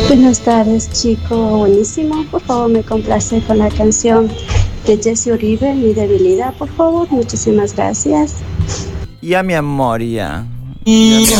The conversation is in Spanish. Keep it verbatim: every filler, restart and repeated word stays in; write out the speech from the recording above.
Buenas tardes, chico. Buenísimo. Por favor, me complace con la canción de Jesse Uribe, Mi debilidad, por favor. Muchísimas gracias. Ya, mi amor, ya. Ya, mi